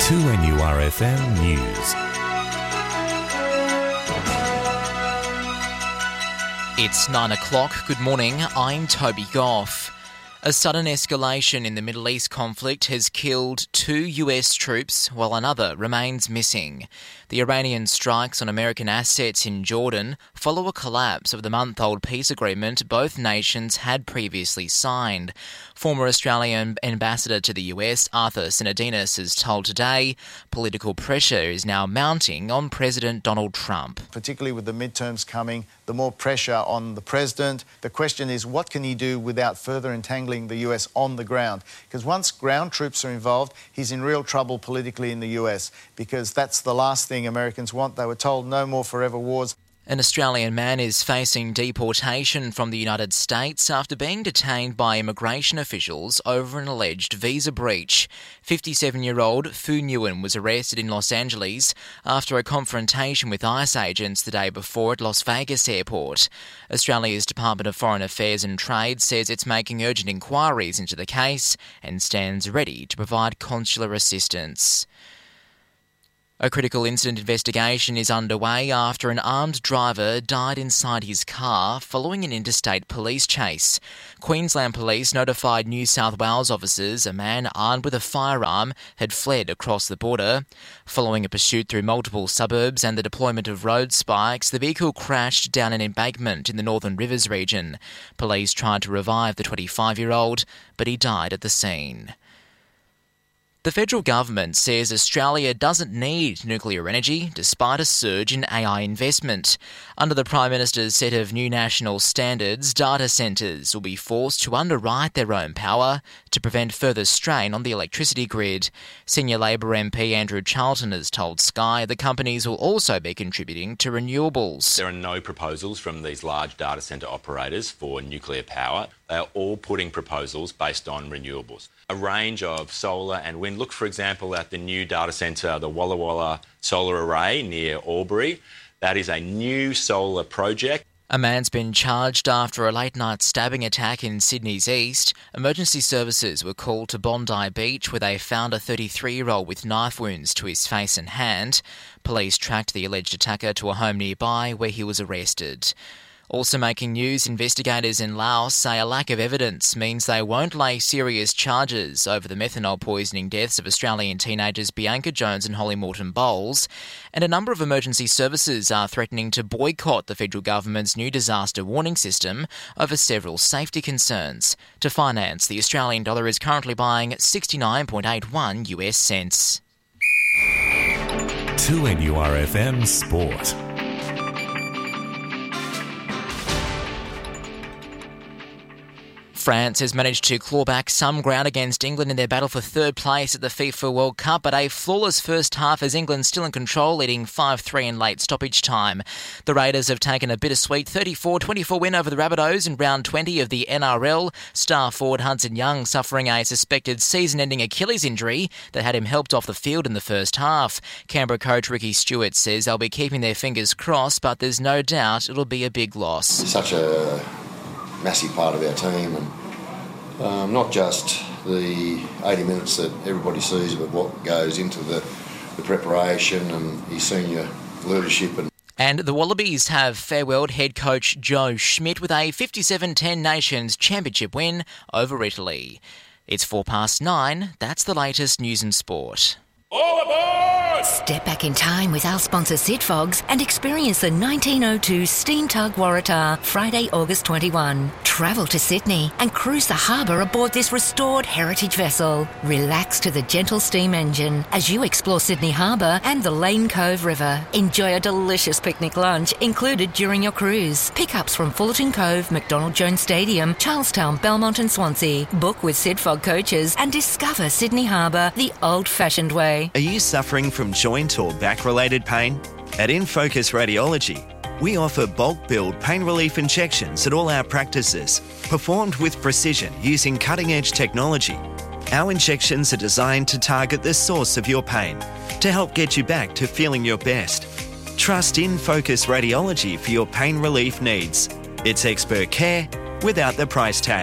2NURFM News. It's 9 o'clock. Good morning. I'm Toby Goff. A sudden escalation in the Middle East conflict has killed 2 US troops while another remains missing. The Iranian strikes on American assets in Jordan follow a collapse of the month-old peace agreement both nations had previously signed. Former Australian ambassador to the US, Arthur Sinodinos, has told Today political pressure is now mounting on President Donald Trump. Particularly with the midterms coming, the more pressure on the president. The question is, what can he do without further entangling the US on the ground? Because once ground troops are involved, he's in real trouble politically in the US, because that's the last thing Americans want. They were told no more forever wars. An Australian man is facing deportation from the United States after being detained by immigration officials over an alleged visa breach. 57-year-old Fu Nguyen was arrested in Los Angeles after a confrontation with ICE agents the day before at Las Vegas Airport. Australia's Department of Foreign Affairs and Trade says it's making urgent inquiries into the case and stands ready to provide consular assistance. A critical incident investigation is underway after an armed driver died inside his car following an interstate police chase. Queensland Police notified New South Wales officers a man armed with a firearm had fled across the border. Following a pursuit through multiple suburbs and the deployment of road spikes, the vehicle crashed down an embankment in the Northern Rivers region. Police tried to revive the 25-year-old, but he died at the scene. The federal government says Australia doesn't need nuclear energy despite a surge in AI investment. Under the Prime Minister's set of new national standards, data centres will be forced to underwrite their own power to prevent further strain on the electricity grid. Senior Labor MP Andrew Charlton has told Sky the companies will also be contributing to renewables. There are no proposals from these large data centre operators for nuclear power. They are all putting proposals based on renewables. A range of solar and wind. Look, for example, at the new data centre, the Walla Walla Solar Array near Albury. That is a new solar project. A man's been charged after a late-night stabbing attack in Sydney's east. Emergency services were called to Bondi Beach where they found a 33-year-old with knife wounds to his face and hand. Police tracked the alleged attacker to a home nearby where he was arrested. Also making news, investigators in Laos say a lack of evidence means they won't lay serious charges over the methanol poisoning deaths of Australian teenagers Bianca Jones and Holly Morton Bowles, and a number of emergency services are threatening to boycott the federal government's new disaster warning system over several safety concerns. To finance, the Australian dollar is currently buying 69.81 US cents. 2NURFM Sport. France has managed to claw back some ground against England in their battle for third place at the FIFA World Cup, but a flawless first half as England still in control, leading 5-3 in late stoppage time. The Raiders have taken a bittersweet 34-24 win over the Rabbitohs in round 20 of the NRL. Star forward Hudson Young suffering a suspected season-ending Achilles injury that had him helped off the field in the first half. Canberra coach Ricky Stewart says they'll be keeping their fingers crossed, but there's no doubt it'll be a big loss. Such a massive part of our team, and not just the 80 minutes that everybody sees, but what goes into the preparation and his senior leadership. And the Wallabies have farewelled head coach Joe Schmidt with a 57-10 Nations Championship win over Italy. It's 9:04. That's the latest news and sport. All aboard! Step back in time with our sponsor Sid Fogs and experience the 1902 Steam Tug Waratah, Friday, August 21. Travel to Sydney and cruise the harbour aboard this restored heritage vessel. Relax to the gentle steam engine as you explore Sydney Harbour and the Lane Cove River. Enjoy a delicious picnic lunch included during your cruise. Pickups from Fullerton Cove, McDonald Jones Stadium, Charlestown, Belmont and Swansea. Book with Sid Fog coaches and discover Sydney Harbour the old-fashioned way. Are you suffering from joint or back-related pain? At InFocus Radiology, we offer bulk billed pain relief injections at all our practices, performed with precision using cutting-edge technology. Our injections are designed to target the source of your pain to help get you back to feeling your best. Trust InFocus Radiology for your pain relief needs. It's expert care without the price tag.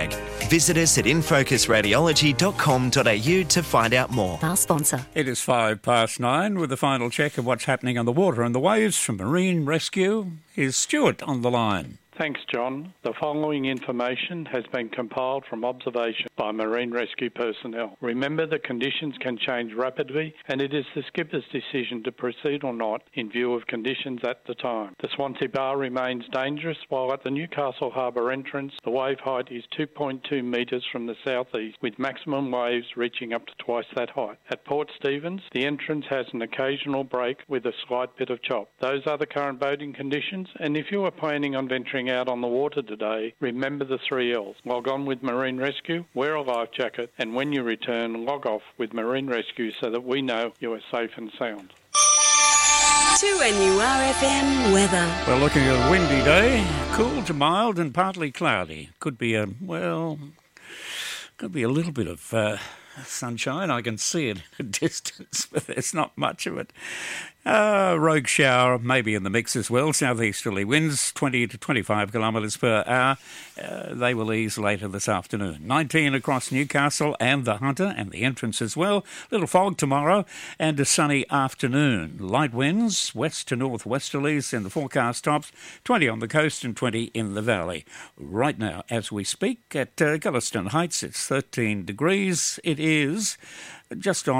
Visit us at infocusradiology.com.au to find out more. Our sponsor. It is 9:05 with a final check of what's happening on the water and the waves from Marine Rescue. Here's Stuart on the line. Thanks, John. The following information has been compiled from observation by Marine Rescue personnel. Remember, the conditions can change rapidly, and it is the skipper's decision to proceed or not in view of conditions at the time. The Swansea Bar remains dangerous, while at the Newcastle Harbour entrance, the wave height is 2.2 metres from the southeast, with maximum waves reaching up to twice that height. At Port Stephens, the entrance has an occasional break with a slight bit of chop. Those are the current boating conditions, and if you are planning on venturing out on the water today, remember the 3 L's. Log on with Marine Rescue, wear a life jacket, and when you return, log off with Marine Rescue so that we know you are safe and sound. 2NURFM weather. We're looking at a windy day, cool to mild and partly cloudy. Could be a little bit of sunshine. I can see it at a distance, but there's not much of it. Rogue shower maybe in the mix as well. Southeasterly winds 20 to 25 kilometres per hour. They will ease later this afternoon. 19 across Newcastle and the Hunter and the entrance as well. Little fog tomorrow and a sunny afternoon. Light winds west to northwesterlies in the forecast tops. 20 on the coast and 20 in the valley. Right now, as we speak, at Gulliston Heights, it's 13 degrees. It is just on